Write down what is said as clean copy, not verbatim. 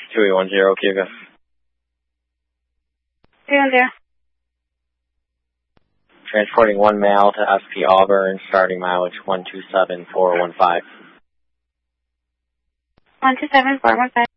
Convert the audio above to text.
2810 Cuba. 310. Transporting one male to SP Auburn, starting mileage 127415. 127415.